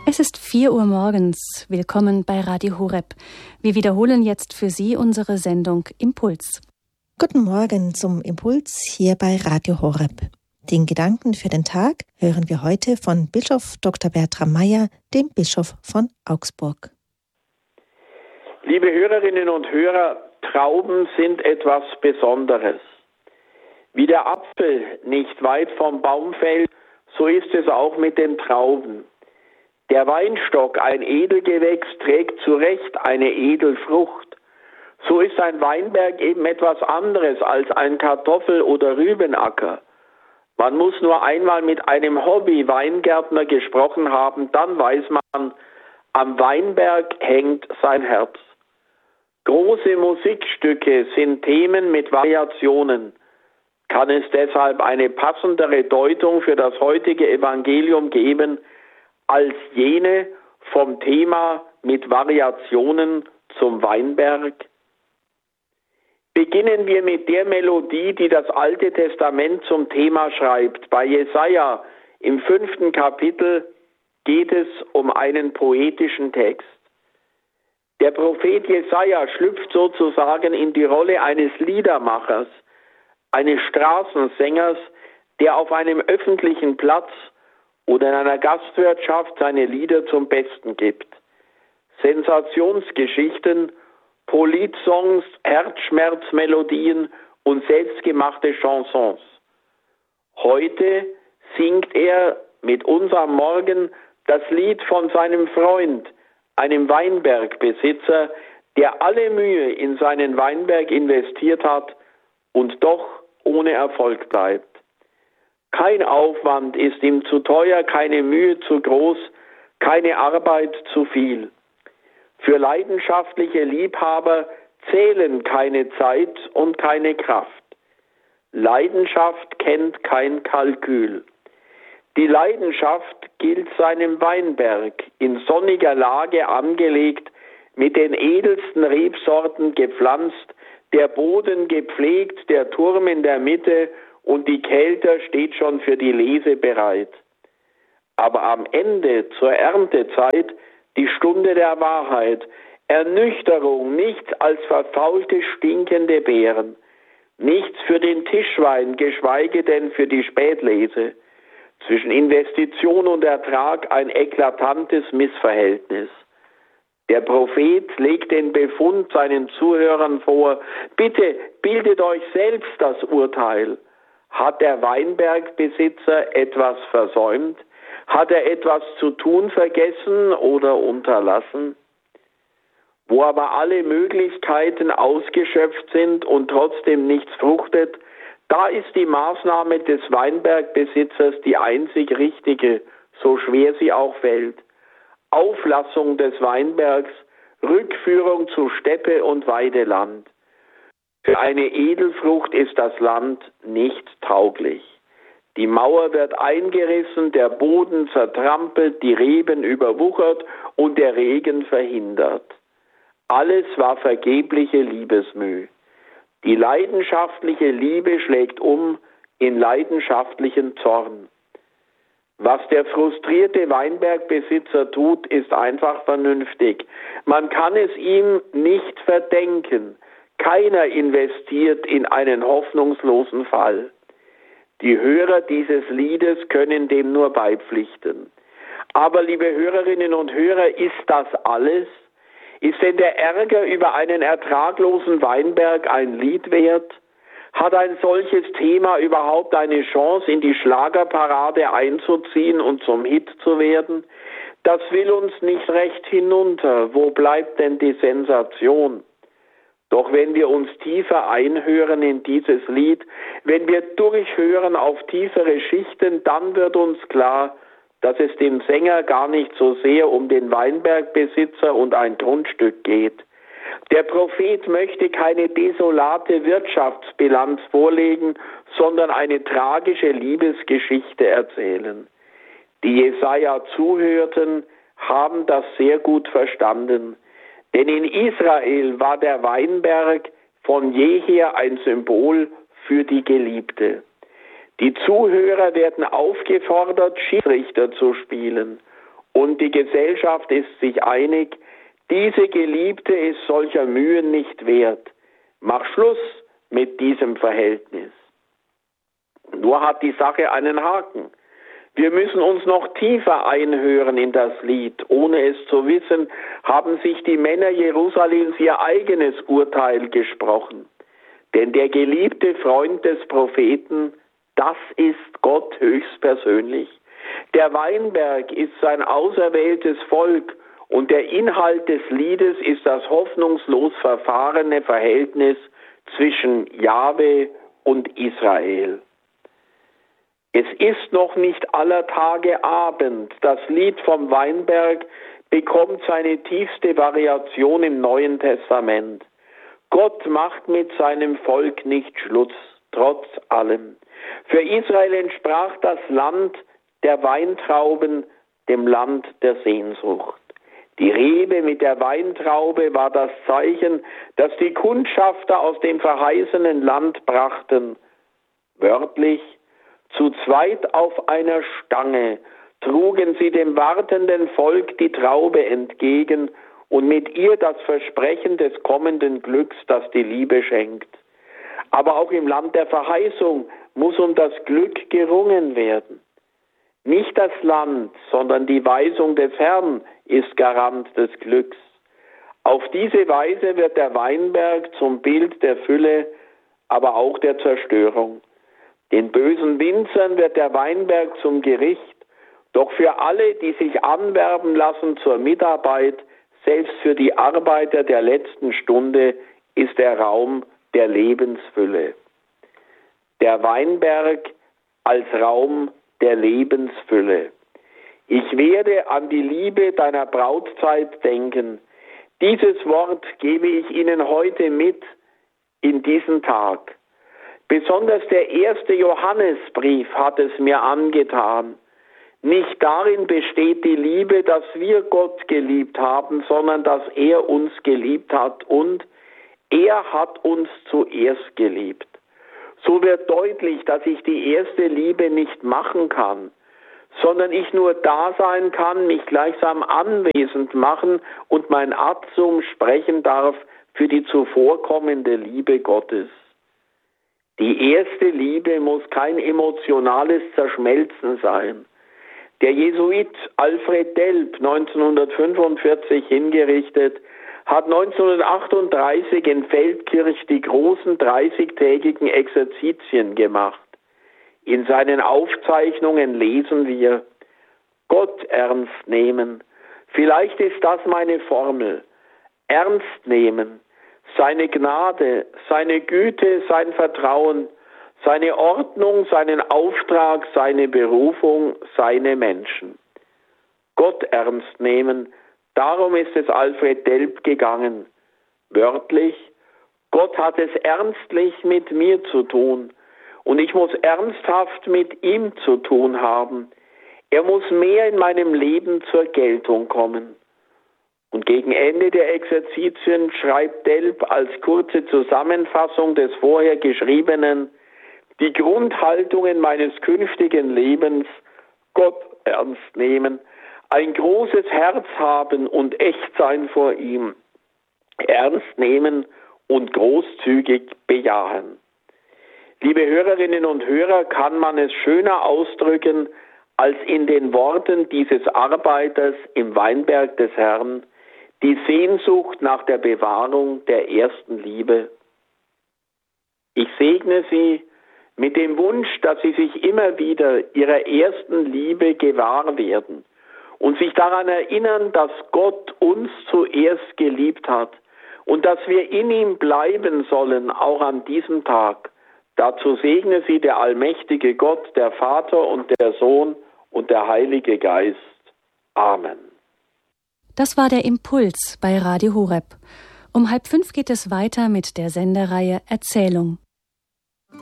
Es ist 4 Uhr morgens. Willkommen bei Radio Horeb. Wir wiederholen jetzt für Sie unsere Sendung Impuls. Guten Morgen zum Impuls hier bei Radio Horeb. Den Gedanken für den Tag hören wir heute von Bischof Dr. Bertram Meyer, dem Bischof von Augsburg. Liebe Hörerinnen und Hörer, Trauben sind etwas Besonderes. Wie der Apfel nicht weit vom Baum fällt, so ist es auch mit den Trauben. Der Weinstock, ein Edelgewächs, trägt zu Recht eine Edelfrucht. So ist ein Weinberg eben etwas anderes als ein Kartoffel- oder Rübenacker. Man muss nur einmal mit einem Hobby-Weingärtner gesprochen haben, dann weiß man, am Weinberg hängt sein Herz. Große Musikstücke sind Themen mit Variationen. Kann es deshalb eine passendere Deutung für das heutige Evangelium geben, als jene vom Thema mit Variationen zum Weinberg? Beginnen wir mit der Melodie, die das Alte Testament zum Thema schreibt. Bei Jesaja im 5. Kapitel geht es um einen poetischen Text. Der Prophet Jesaja schlüpft sozusagen in die Rolle eines Liedermachers, eines Straßensängers, der auf einem öffentlichen Platz oder in einer Gastwirtschaft seine Lieder zum Besten gibt. Sensationsgeschichten, Politsongs, Herzschmerzmelodien und selbstgemachte Chansons. Heute singt er mit uns am Morgen das Lied von seinem Freund, einem Weinbergbesitzer, der alle Mühe in seinen Weinberg investiert hat und doch ohne Erfolg bleibt. Kein Aufwand ist ihm zu teuer, keine Mühe zu groß, keine Arbeit zu viel. Für leidenschaftliche Liebhaber zählen keine Zeit und keine Kraft. Leidenschaft kennt kein Kalkül. Die Leidenschaft gilt seinem Weinberg, in sonniger Lage angelegt, mit den edelsten Rebsorten gepflanzt, der Boden gepflegt, der Turm in der Mitte und die Kelter steht schon für die Lese bereit. Aber am Ende, zur Erntezeit, die Stunde der Wahrheit, Ernüchterung, nichts als verfaulte, stinkende Beeren, nichts für den Tischwein, geschweige denn für die Spätlese. Zwischen Investition und Ertrag ein eklatantes Missverhältnis. Der Prophet legt den Befund seinen Zuhörern vor: Bitte bildet euch selbst das Urteil. Hat der Weinbergbesitzer etwas versäumt? Hat er etwas zu tun vergessen oder unterlassen? Wo aber alle Möglichkeiten ausgeschöpft sind und trotzdem nichts fruchtet, da ist die Maßnahme des Weinbergbesitzers die einzig richtige, so schwer sie auch fällt. Auflassung des Weinbergs, Rückführung zu Steppe und Weideland. Für eine Edelfrucht ist das Land nicht tauglich. Die Mauer wird eingerissen, der Boden zertrampelt, die Reben überwuchert und der Regen verhindert. Alles war vergebliche Liebesmüh. Die leidenschaftliche Liebe schlägt um in leidenschaftlichen Zorn. Was der frustrierte Weinbergbesitzer tut, ist einfach vernünftig. Man kann es ihm nicht verdenken. Keiner investiert in einen hoffnungslosen Fall. Die Hörer dieses Liedes können dem nur beipflichten. Aber, liebe Hörerinnen und Hörer, ist das alles? Ist denn der Ärger über einen ertraglosen Weinberg ein Lied wert? Hat ein solches Thema überhaupt eine Chance, in die Schlagerparade einzuziehen und zum Hit zu werden? Das will uns nicht recht hinunter. Wo bleibt denn die Sensation? Doch wenn wir uns tiefer einhören in dieses Lied, wenn wir durchhören auf tiefere Schichten, dann wird uns klar, dass es dem Sänger gar nicht so sehr um den Weinbergbesitzer und ein Grundstück geht. Der Prophet möchte keine desolate Wirtschaftsbilanz vorlegen, sondern eine tragische Liebesgeschichte erzählen. Die Jesaja zuhörten, haben das sehr gut verstanden. Denn in Israel war der Weinberg von jeher ein Symbol für die Geliebte. Die Zuhörer werden aufgefordert, Schiedsrichter zu spielen und die Gesellschaft ist sich einig, diese Geliebte ist solcher Mühen nicht wert. Mach Schluss mit diesem Verhältnis. Nur hat die Sache einen Haken. Wir müssen uns noch tiefer einhören in das Lied. Ohne es zu wissen, haben sich die Männer Jerusalems ihr eigenes Urteil gesprochen. Denn der geliebte Freund des Propheten, das ist Gott höchstpersönlich. Der Weinberg ist sein auserwähltes Volk und der Inhalt des Liedes ist das hoffnungslos verfahrene Verhältnis zwischen Jahwe und Israel. Es ist noch nicht aller Tage Abend. Das Lied vom Weinberg bekommt seine tiefste Variation im Neuen Testament. Gott macht mit seinem Volk nicht Schluss, trotz allem. Für Israel entsprach das Land der Weintrauben dem Land der Sehnsucht. Die Rebe mit der Weintraube war das Zeichen, das die Kundschafter aus dem verheißenen Land brachten. Wörtlich: Zu zweit auf einer Stange trugen sie dem wartenden Volk die Traube entgegen und mit ihr das Versprechen des kommenden Glücks, das die Liebe schenkt. Aber auch im Land der Verheißung muss um das Glück gerungen werden. Nicht das Land, sondern die Weisung des Herrn ist Garant des Glücks. Auf diese Weise wird der Weinberg zum Bild der Fülle, aber auch der Zerstörung. Den bösen Winzern wird der Weinberg zum Gericht, doch für alle, die sich anwerben lassen zur Mitarbeit, selbst für die Arbeiter der letzten Stunde, ist der Raum der Lebensfülle. Der Weinberg als Raum der Lebensfülle. Ich werde an die Liebe deiner Brautzeit denken. Dieses Wort gebe ich Ihnen heute mit in diesen Tag. Besonders der erste Johannesbrief hat es mir angetan. Nicht darin besteht die Liebe, dass wir Gott geliebt haben, sondern dass er uns geliebt hat und er hat uns zuerst geliebt. So wird deutlich, dass ich die erste Liebe nicht machen kann, sondern ich nur da sein kann, mich gleichsam anwesend machen und mein Adsum sprechen darf für die zuvorkommende Liebe Gottes. Die erste Liebe muss kein emotionales Zerschmelzen sein. Der Jesuit Alfred Delp, 1945 hingerichtet, hat 1938 in Feldkirch die großen 30-tägigen Exerzitien gemacht. In seinen Aufzeichnungen lesen wir: Gott ernst nehmen. Vielleicht ist das meine Formel. Ernst nehmen. Seine Gnade, seine Güte, sein Vertrauen, seine Ordnung, seinen Auftrag, seine Berufung, seine Menschen. Gott ernst nehmen. Darum ist es Alfred Delp gegangen. Wörtlich: Gott hat es ernstlich mit mir zu tun und ich muss ernsthaft mit ihm zu tun haben. Er muss mehr in meinem Leben zur Geltung kommen. Und gegen Ende der Exerzitien schreibt Delp als kurze Zusammenfassung des vorher Geschriebenen: Die Grundhaltungen meines künftigen Lebens: Gott ernst nehmen, ein großes Herz haben und echt sein vor ihm, ernst nehmen und großzügig bejahen. Liebe Hörerinnen und Hörer, kann man es schöner ausdrücken als in den Worten dieses Arbeiters im Weinberg des Herrn: Die Sehnsucht nach der Bewahrung der ersten Liebe. Ich segne Sie mit dem Wunsch, dass Sie sich immer wieder Ihrer ersten Liebe gewahr werden und sich daran erinnern, dass Gott uns zuerst geliebt hat und dass wir in ihm bleiben sollen, auch an diesem Tag. Dazu segne Sie der allmächtige Gott, der Vater und der Sohn und der Heilige Geist. Amen. Das war der Impuls bei Radio Horeb. Um 4:30 geht es weiter mit der Sendereihe Erzählung.